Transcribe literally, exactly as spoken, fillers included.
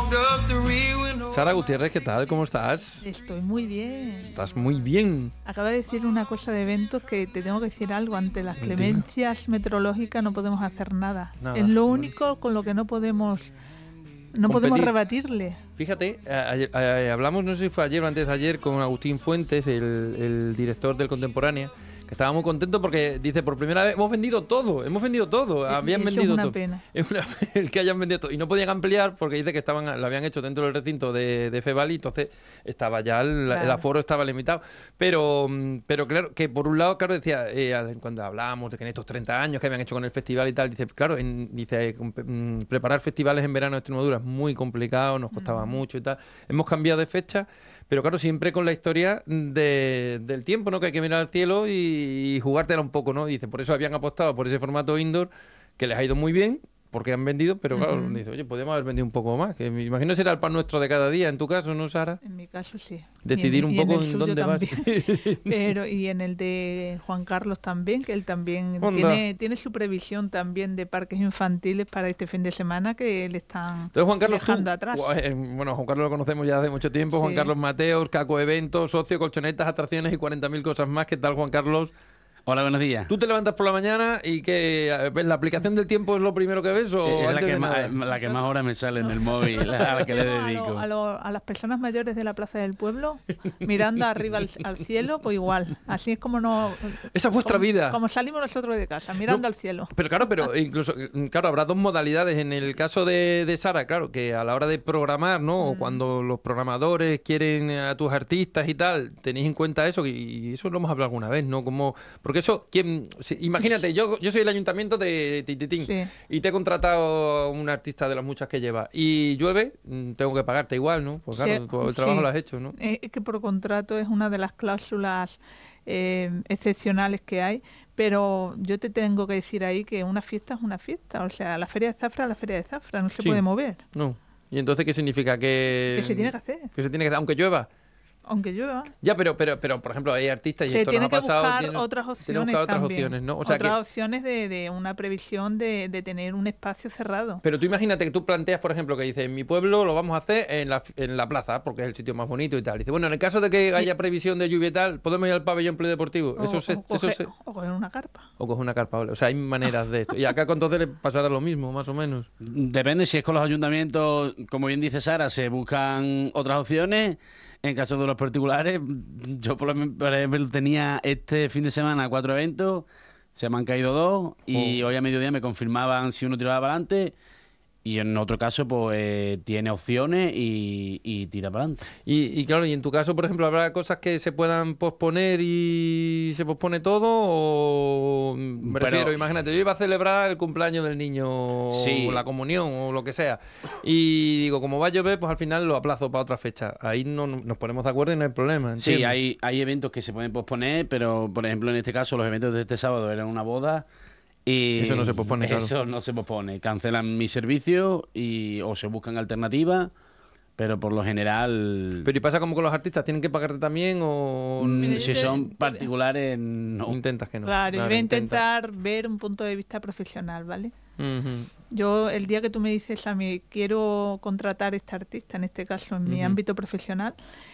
Sara Gutiérrez, ¿qué tal? ¿Cómo estás? Estoy muy bien. Estás muy bien. Acaba de decir una cosa de eventos que te tengo que decir algo. Ante las clemencias meteorológicas no podemos hacer nada. Nada. Es lo único con lo que no podemos no Competir. podemos rebatirle. Fíjate, ayer, ayer, hablamos, no sé si fue ayer o antes de ayer, con Agustín Fuentes, el, el director del Contemporánea, que estaba muy contento porque dice, por primera vez hemos vendido todo, hemos vendido todo, habían Eso vendido es una todo. pena. Es una pena el que hayan vendido todo. Y no podían ampliar porque dice que estaban lo habían hecho dentro del recinto de, de Febali, entonces estaba ya el, claro. el aforo estaba limitado. Pero, pero claro, que por un lado, claro, decía, eh, cuando hablábamos de que en estos treinta años que habían hecho con el festival y tal, dice, claro, en, dice, preparar festivales en verano en Extremadura es muy complicado, nos costaba mm. mucho y tal. Hemos cambiado de fecha. Pero claro, siempre con la historia de, del tiempo, ¿no? Que hay que mirar al cielo y, y jugártela un poco, ¿no? Y dice, por eso habían apostado por ese formato indoor, que les ha ido muy bien, porque han vendido, pero claro, uh-huh. dice, oye, podemos haber vendido un poco más, que me imagino será el pan nuestro de cada día, en tu caso, ¿no, Sara? En mi caso, sí. Decidir en, un poco en, en dónde también. vas. Pero, y en el de Juan Carlos también, que él también tiene, tiene su previsión también de parques infantiles para este fin de semana, que le están Entonces, Juan Carlos, dejando tú, atrás. Bueno, Juan Carlos lo conocemos ya hace mucho tiempo, sí. Juan Carlos Mateos, Caco Eventos, socio, colchonetas, atracciones y cuarenta mil cosas más. ¿Qué tal, Juan Carlos? Hola, buenos días. ¿Tú te levantas por la mañana y que la aplicación del tiempo es lo primero que ves o es antes la que, de más, la que más horas me sale en el móvil, a la que le dedico? A, lo, a, lo, a las personas mayores de la Plaza del Pueblo, mirando arriba al, al cielo, pues igual. Así es como no... Esa es vuestra como, vida. Como salimos nosotros de casa, mirando no, al cielo. Pero claro, pero incluso, claro, habrá dos modalidades. En el caso de, de Sara, claro, que a la hora de programar, ¿no? Mm. O cuando los programadores quieren a tus artistas y tal, tenéis en cuenta eso, y eso lo hemos hablado alguna vez, ¿no? Como, porque eso, ¿quién...? Sí, imagínate, yo, yo soy el ayuntamiento de Tititín sí. y te he contratado a un artista de las muchas que lleva y llueve, tengo que pagarte igual, ¿no? Pues claro, sí, tú el trabajo sí. lo has hecho, ¿no? Es que por contrato es una de las cláusulas eh, excepcionales que hay, pero yo te tengo que decir ahí que una fiesta es una fiesta, o sea, la feria de Zafra es la feria de Zafra, no se sí. puede mover. No. ¿Y entonces qué significa? Que, que se tiene que hacer. Que se tiene que hacer, aunque llueva. Aunque llueva. Ya, pero, pero, pero por ejemplo, hay artistas y se esto tiene nos ha pasado. que buscar tienes, otras opciones tiene que buscar otras también. opciones, ¿no? O sea otras que, opciones de, de una previsión de, de tener un espacio cerrado. Pero tú imagínate que tú planteas, por ejemplo, que dices, en mi pueblo lo vamos a hacer en la, en la plaza, porque es el sitio más bonito y tal. Dice, bueno, en el caso de que haya previsión de lluvia y tal, podemos ir al pabellón polideportivo. O, eso se, o, eso coger, se... o coger una carpa. O coger una carpa, o sea, hay maneras de esto. Y acá con entonces le pasará lo mismo, más o menos. Depende, si es con los ayuntamientos, como bien dice Sara, se buscan otras opciones. En caso de los particulares, yo por ejemplo tenía este fin de semana cuatro eventos, se me han caído dos y oh. hoy a mediodía me confirmaban si uno tiraba para adelante y en otro caso pues eh, tiene opciones y, y tira para adelante. Y, y claro, y en tu caso, por ejemplo, ¿habrá cosas que se puedan posponer y se pospone todo? O me Pero, refiero, imagínate, yo iba a celebrar el cumpleaños del niño sí. o la comunión o lo que sea y digo, como va a llover, pues al final lo aplazo para otra fecha. Ahí no nos ponemos de acuerdo y no hay problema, ¿entiendes? Sí, hay, hay eventos que se pueden posponer, pero por ejemplo en este caso los eventos de este sábado eran una boda. Y eso no se pospone, claro. Eso no se pospone. Cancelan mi servicio y o se buscan alternativas, pero por lo general... Pero ¿y pasa como con los artistas? ¿Tienen que pagarte también o...? Mm, si son particulares, no. Intentas que no. Claro, claro yo voy a intenta. intentar ver un punto de vista profesional, ¿vale? Uh-huh. Yo, el día que tú me dices a mí, quiero contratar a este artista, en este caso en uh-huh. mi ámbito profesional,